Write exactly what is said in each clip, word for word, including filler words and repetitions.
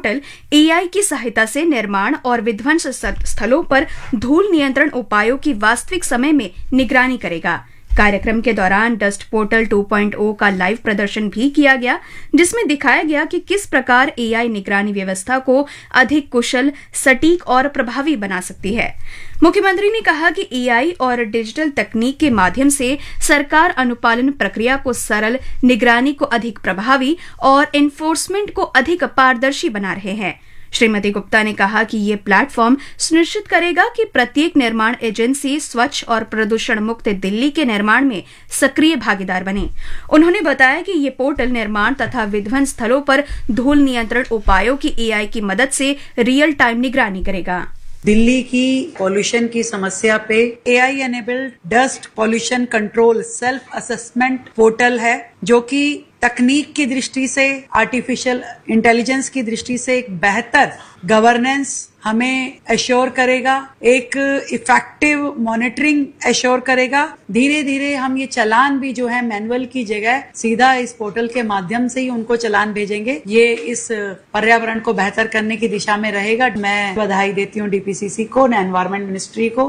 Portal AI की सहायता से निर्माण और विध्वंस स्थलों पर धूल नियंत्रण उपायों की वास्तविक समय में निगरानी करेगा। कार्यक्रम के दौरान डस्ट पोर्टल टू पॉइंट ओ का लाइव प्रदर्शन भी किया गया, जिसमें दिखाया गया कि किस प्रकार एआई निगरानी व्यवस्था को अधिक कुशल, सटीक और प्रभावी बना सकती है। मुख्यमंत्री ने कहा कि एआई और डिजिटल तकनीक के माध्यम से सरकार अनुपालन प्रक्रिया को सरल, निगरानी को अधिक प्रभावी और एनफोर्समेंट को अधिक पारदर्शी बना रहे हैं। श्रीमती गुप्ता ने कहा कि ये प्लेटफॉर्म सुनिश्चित करेगा कि प्रत्येक निर्माण एजेंसी स्वच्छ और प्रदूषण मुक्त दिल्ली के निर्माण में सक्रिय भागीदार बने। उन्होंने बताया कि ये पोर्टल निर्माण तथा विध्वंस स्थलों पर धूल नियंत्रण उपायों की एआई की मदद से रियल टाइम निगरानी करेगा। दिल्ली की पॉल्यूशन की समस्या पे AI enabled dust pollution control self assessment portal है, जो कि तकनीक की दृष्टि से, आर्टिफिशियल इंटेलिजेंस की दृष्टि से एक बेहतर गवर्नेंस हमें एश्योर करेगा, एक इफेक्टिव मॉनिटरिंग एश्योर करेगा। धीरे धीरे हम ये चालान भी जो है मैनुअल की जगह सीधा इस पोर्टल के माध्यम से ही उनको चालान भेजेंगे। ये इस पर्यावरण को बेहतर करने की दिशा में रहेगा। मैं बधाई देती हूँ डीपीसीसी को, एनवायरमेंट मिनिस्ट्री को।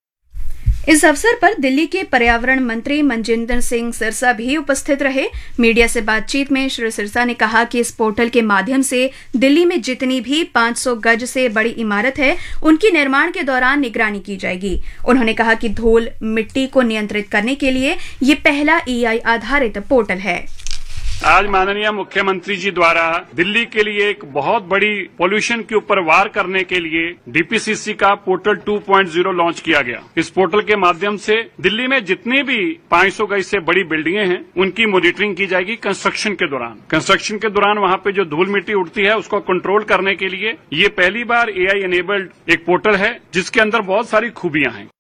इस अवसर पर दिल्ली के पर्यावरण मंत्री मनजिंदर सिंह सिरसा भी उपस्थित रहे। मीडिया से बातचीत में श्री सिरसा ने कहा कि इस पोर्टल के माध्यम से दिल्ली में जितनी भी पाँच सौ गज से बड़ी इमारत है, उनकी निर्माण के दौरान निगरानी की जाएगी। उन्होंने कहा कि धूल, मिट्टी को नियंत्रित करने के लिए ये पहला एआई आधारित पोर्टल है। आज माननीय मुख्यमंत्री जी द्वारा दिल्ली के लिए एक बहुत बड़ी पोल्यूशन के ऊपर वार करने के लिए डीपीसीसी का पोर्टल टू पॉइंट ओ लॉन्च किया गया। इस पोर्टल के माध्यम से दिल्ली में जितनी भी पाँच सौ गज से बड़ी बिल्डिंगें हैं, उनकी मॉनिटरिंग की जाएगी कंस्ट्रक्शन के दौरान। कंस्ट्रक्शन के दौरान वहां पे जो धूल मिट्टी उड़ती है, उसको कंट्रोल करने के लिए ये पहली बार एआई एनेबल्ड एक पोर्टल है, जिसके अंदर बहुत सारी खूबियां हैं।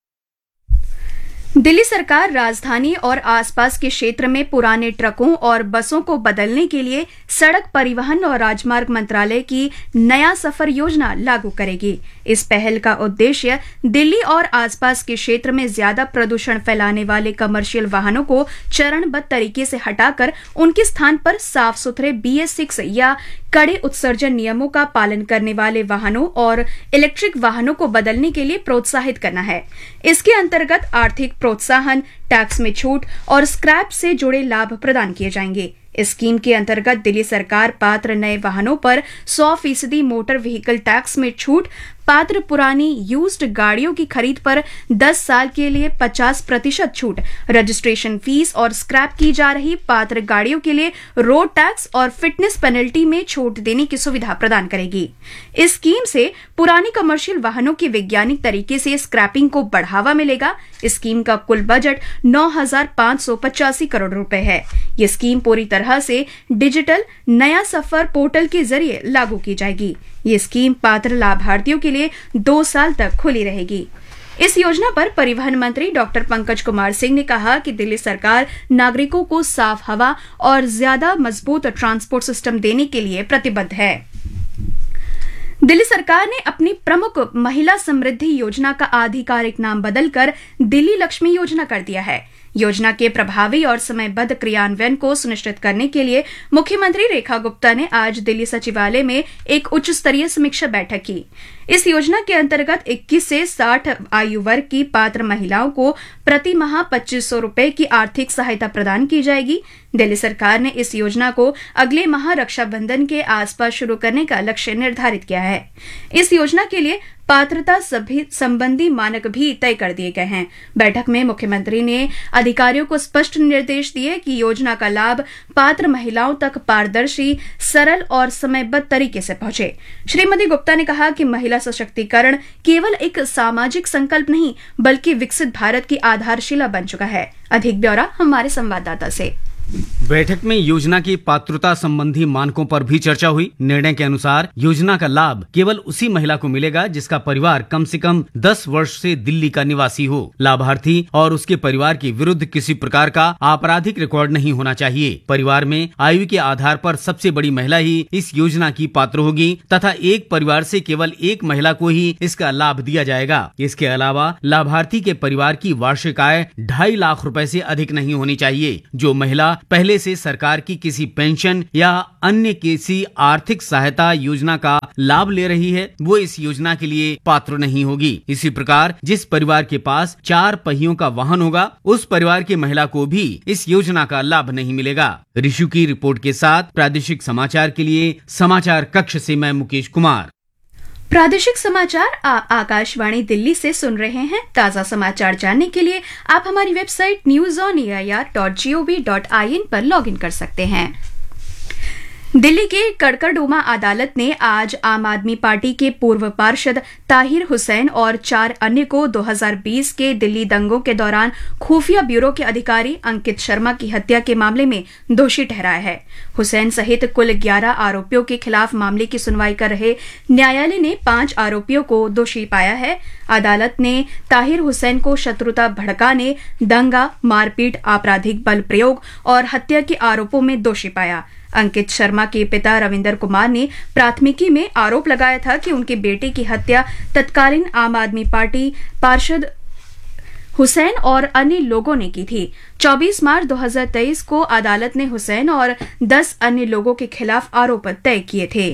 दिल्ली सरकार राजधानी और आसपास के क्षेत्र में पुराने ट्रकों और बसों को बदलने के लिए सड़क परिवहन और राजमार्ग मंत्रालय की नया सफर योजना लागू करेगी। इस पहल का उद्देश्य दिल्ली और आसपास के क्षेत्र में ज्यादा प्रदूषण फैलाने वाले कमर्शियल वाहनों को चरणबद्ध तरीके से हटाकर उनके स्थान पर साफ सुथरे बीएस सिक्स या कड़े उत्सर्जन नियमों का पालन करने वाले वाहनों और इलेक्ट्रिक वाहनों को बदलने के लिए प्रोत्साहित करना है। इसके अंतर्गत आर्थिक प्रोत्साहन, टैक्स में छूट और स्क्रैप से जुड़े लाभ प्रदान किए जाएंगे। इस स्कीम के अंतर्गत दिल्ली सरकार पात्र नए वाहनों पर सौ फीसदी मोटर व्हीकल टैक्स में छूट, पात्र पुरानी यूज्ड गाड़ियों की खरीद पर दस साल के लिए पचास प्रतिशत छूट, रजिस्ट्रेशन फीस और स्क्रैप की जा रही पात्र गाड़ियों के लिए रोड टैक्स और फिटनेस पेनल्टी में छूट देने की सुविधा प्रदान करेगी। इस स्कीम से पुरानी कमर्शियल वाहनों की वैज्ञानिक तरीके से स्क्रैपिंग को बढ़ावा मिलेगा। इस स्कीम का कुल बजट नौ हजार पांच सौ पचासी करोड़ रुपए है। ये स्कीम पूरी तरह से डिजिटल नया सफर पोर्टल के जरिए लागू की जाएगी। ये स्कीम पात्र लाभार्थियों के लिए दो साल तक खुली रहेगी। इस योजना पर परिवहन मंत्री डॉक्टर पंकज कुमार सिंह ने कहा कि दिल्ली सरकार नागरिकों को साफ हवा और ज्यादा मजबूत ट्रांसपोर्ट सिस्टम देने के लिए प्रतिबद्ध है। दिल्ली सरकार ने अपनी प्रमुख महिला समृद्धि योजना का आधिकारिक नाम बदलकर दिल्ली लक्ष्मी योजना कर दिया है। योजना के प्रभावी और समयबद्ध क्रियान्वयन को सुनिश्चित करने के लिए मुख्यमंत्री रेखा गुप्ता ने आज दिल्ली सचिवालय में एक उच्च स्तरीय समीक्षा बैठक की। इस योजना के अंतर्गत इक्कीस से साठ आयु वर्ग की पात्र महिलाओं को प्रति माह पच्चीस सौ रूपये की आर्थिक सहायता प्रदान की जाएगी। दिल्ली सरकार ने इस योजना को अगले माह रक्षाबंधन के आसपास शुरू करने का लक्ष्य निर्धारित किया है। इस योजना के लिए पात्रता सभी संबंधी मानक भी तय कर दिए गए हैं। बैठक में मुख्यमंत्री ने अधिकारियों को स्पष्ट निर्देश दिए कि योजना का लाभ पात्र महिलाओं तक पारदर्शी, सरल और समयबद्ध तरीके से पहुंचे। श्रीमती गुप्ता ने कहा कि महिला सशक्तिकरण केवल एक सामाजिक संकल्प नहीं, बल्कि विकसित भारत की आधारशिला बन चुका है। अधिक ब्यौरा हमारे संवाददाता से। बैठक में योजना की पात्रता संबंधी मानकों पर भी चर्चा हुई। निर्णय के अनुसार योजना का लाभ केवल उसी महिला को मिलेगा जिसका परिवार कम से कम दस वर्ष से दिल्ली का निवासी हो। लाभार्थी और उसके परिवार के विरुद्ध किसी प्रकार का आपराधिक रिकॉर्ड नहीं होना चाहिए। परिवार में आयु के आधार पर सबसे बड़ी महिला ही इस योजना की पात्र होगी तथा एक परिवार से केवल एक महिला को ही इसका लाभ दिया जाएगा। इसके अलावा लाभार्थी के परिवार की वार्षिक आय ढाई लाख रूपए से अधिक नहीं होनी चाहिए। जो महिला पहले से सरकार की किसी पेंशन या अन्य किसी आर्थिक सहायता योजना का लाभ ले रही है, वो इस योजना के लिए पात्र नहीं होगी। इसी प्रकार जिस परिवार के पास चार पहियों का वाहन होगा, उस परिवार की महिला को भी इस योजना का लाभ नहीं मिलेगा। ऋषु की रिपोर्ट के साथ प्रादेशिक समाचार के लिए समाचार कक्ष से मैं मुकेश कुमार। प्रादेशिक समाचार आप आकाशवाणी दिल्ली से सुन रहे हैं। ताजा समाचार जानने के लिए आप हमारी website news on A I R dot G O V dot I N पर लॉग इन कर सकते हैं। दिल्ली के कड़कड़डोमा अदालत ने आज आम आदमी पार्टी के पूर्व पार्षद ताहिर हुसैन और चार अन्य को दो हज़ार बीस के दिल्ली दंगों के दौरान खुफिया ब्यूरो के अधिकारी अंकित शर्मा की हत्या के मामले में दोषी ठहराया है। हुसैन सहित कुल ग्यारह आरोपियों के खिलाफ मामले की सुनवाई कर रहे न्यायालय ने पांच आरोपियों को दोषी पाया है। अदालत ने ताहिर हुसैन को शत्रुता भड़काने, दंगा, मारपीट, आपराधिक बल प्रयोग और हत्या के आरोपों में दोषी पाया। अंकित शर्मा के पिता रविंदर कुमार ने प्राथमिकी में आरोप लगाया था कि उनके बेटे की हत्या तत्कालीन आम आदमी पार्टी पार्षद हुसैन और अन्य लोगों ने की थी। चौबीस मार्च दो हज़ार तेईस को अदालत ने हुसैन और दस अन्य लोगों के खिलाफ आरोप तय किए थे।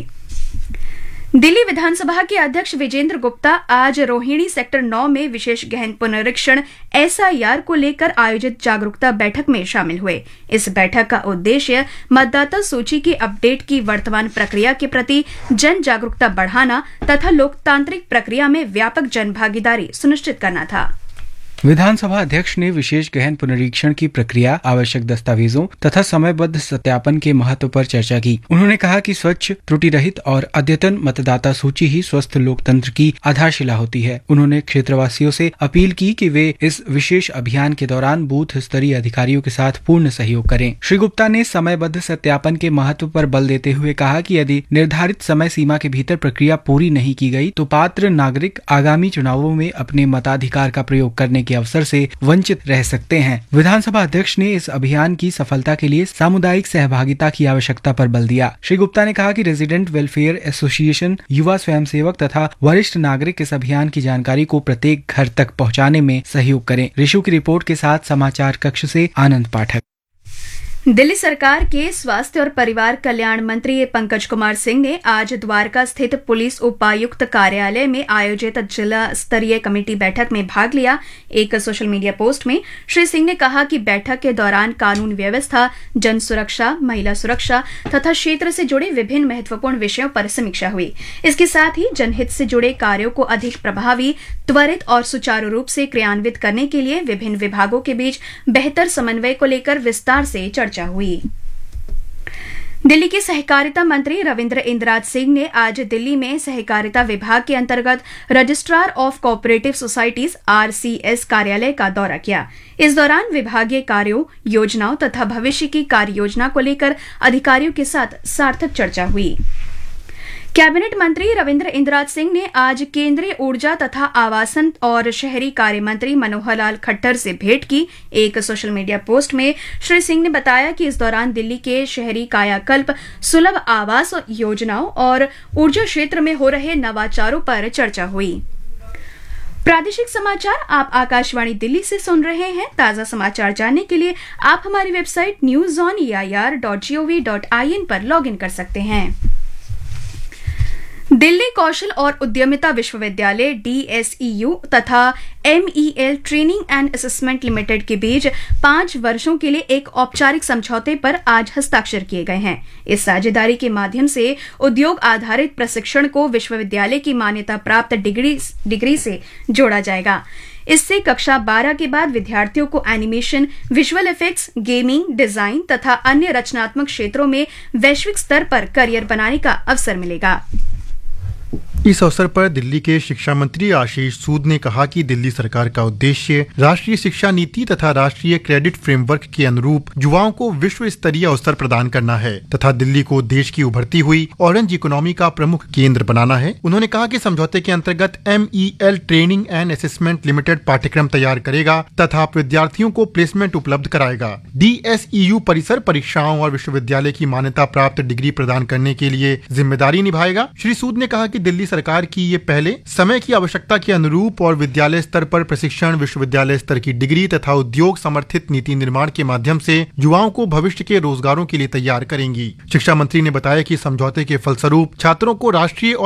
दिल्ली विधानसभा के अध्यक्ष विजेंद्र गुप्ता आज रोहिणी सेक्टर नौ में विशेष गहन पुनरीक्षण एस आई आर को लेकर आयोजित जागरूकता बैठक में शामिल हुए। इस बैठक का उद्देश्य मतदाता सूची की अपडेट की वर्तमान प्रक्रिया के प्रति जन जागरूकता बढ़ाना तथा लोकतांत्रिक प्रक्रिया में व्यापक जन भागीदारी सुनिश्चित करना था। विधानसभा अध्यक्ष ने विशेष गहन पुनरीक्षण की प्रक्रिया, आवश्यक दस्तावेजों तथा समयबद्ध सत्यापन के महत्व पर चर्चा की। उन्होंने कहा कि स्वच्छ, त्रुटि रहित और अद्यतन मतदाता सूची ही स्वस्थ लोकतंत्र की आधारशिला होती है। उन्होंने क्षेत्रवासियों से अपील की कि वे इस विशेष अभियान के दौरान बूथ स्तरीय अधिकारियों के साथ पूर्ण सहयोग करें। श्री गुप्ता ने समयबद्ध सत्यापन के महत्व पर बल देते हुए कहा कि यदि निर्धारित समय सीमा के भीतर प्रक्रिया पूरी नहीं की गई तो पात्र नागरिक आगामी चुनावों में अपने मताधिकार का प्रयोग करने के अवसर से वंचित रह सकते हैं। विधानसभा अध्यक्ष ने इस अभियान की सफलता के लिए सामुदायिक सहभागिता की आवश्यकता पर बल दिया। श्री गुप्ता ने कहा कि रेजिडेंट वेलफेयर एसोसिएशन, युवा स्वयंसेवक तथा वरिष्ठ नागरिक इस अभियान की जानकारी को प्रत्येक घर तक पहुंचाने में सहयोग करें। ऋषु की रिपोर्ट के साथ समाचार कक्ष से आनंद पाठक। दिल्ली सरकार के स्वास्थ्य और परिवार कल्याण मंत्री पंकज कुमार सिंह ने आज द्वारका स्थित पुलिस उपायुक्त कार्यालय में आयोजित जिला स्तरीय कमेटी बैठक में भाग लिया। एक सोशल मीडिया पोस्ट में श्री सिंह ने कहा कि बैठक के दौरान कानून व्यवस्था, जन सुरक्षा, महिला सुरक्षा तथा क्षेत्र से जुड़े विभिन्न महत्वपूर्ण विषयों पर समीक्षा हुई। इसके साथ ही जनहित से जुड़े कार्यों को अधिक प्रभावी, त्वरित और सुचारू रूप से क्रियान्वित करने के लिए विभिन्न विभागों के बीच बेहतर समन्वय को लेकर विस्तार से चर्चा हुई। दिल्ली के सहकारिता मंत्री रविंद्र इंद्राज सिंह ने आज दिल्ली में सहकारिता विभाग के अंतर्गत registrar of cooperative societies R C S कार्यालय का दौरा किया। इस दौरान विभागीय कार्यों, योजनाओं तथा भविष्य की कार्य योजना को लेकर अधिकारियों के साथ सार्थक चर्चा हुई। कैबिनेट मंत्री रविंद्र इंद्राज सिंह ने आज केंद्रीय ऊर्जा तथा आवासन और शहरी कार्य मंत्री मनोहर लाल खट्टर से भेंट की। एक सोशल मीडिया पोस्ट में श्री सिंह ने बताया कि इस दौरान दिल्ली के शहरी कायाकल्प, सुलभ आवास योजनाओं और ऊर्जा क्षेत्र में हो रहे नवाचारों पर चर्चा हुई। प्रादेशिक समाचार आप आकाशवाणी दिल्ली से सुन रहे हैं। ताजा समाचार जानने के लिए आप हमारी website news on A I R dot G O V dot I N पर लॉग इन कर सकते हैं। दिल्ली कौशल और उद्यमिता विश्वविद्यालय डी एस ई यू तथा M E L training and assessment limited के बीच पांच वर्षों के लिए एक औपचारिक समझौते पर आज हस्ताक्षर किए गए हैं। इस साझेदारी के माध्यम से उद्योग आधारित प्रशिक्षण को विश्वविद्यालय की मान्यता प्राप्त डिग्री डिग्री से जोड़ा जाएगा। इससे कक्षा बारह के बाद विद्यार्थियों को animation, visual effects, gaming, design तथा अन्य रचनात्मक क्षेत्रों में वैश्विक स्तर पर करियर बनाने का अवसर मिलेगा। इस अवसर पर दिल्ली के शिक्षा मंत्री आशीष सूद ने कहा कि दिल्ली सरकार का उद्देश्य राष्ट्रीय शिक्षा नीति तथा राष्ट्रीय क्रेडिट फ्रेमवर्क के अनुरूप युवाओं को विश्व स्तरीय अवसर प्रदान करना है तथा दिल्ली को देश की उभरती हुई ऑरेंज इकोनॉमी का प्रमुख केंद्र बनाना है। उन्होंने कहा कि समझौते के अंतर्गत M E L training and assessment limited पाठ्यक्रम तैयार करेगा तथा विद्यार्थियों को प्लेसमेंट उपलब्ध कराएगा। डी एस ई यू परिसर परीक्षाओं और विश्वविद्यालय की मान्यता प्राप्त डिग्री प्रदान करने के लिए जिम्मेदारी निभाएगा। श्री सूद ने कहा कि दिल्ली सरकार की ये पहले समय की आवश्यकता के अनुरूप और विद्यालय स्तर पर प्रशिक्षण, विश्वविद्यालय स्तर की डिग्री तथा उद्योग समर्थित नीति निर्माण के माध्यम से युवाओं को भविष्य के रोजगारों के लिए तैयार करेंगी। शिक्षा मंत्री ने बताया कि समझौते के फलस्वरूप छात्रों को राष्ट्रीय